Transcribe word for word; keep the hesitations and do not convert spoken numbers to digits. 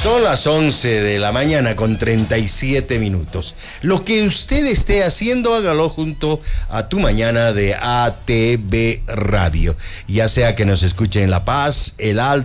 Son las once de la mañana con treinta y siete minutos. Lo que usted esté haciendo, hágalo junto a Tu Mañana de A T V Radio. Ya sea que nos escuche en La Paz, El Alto,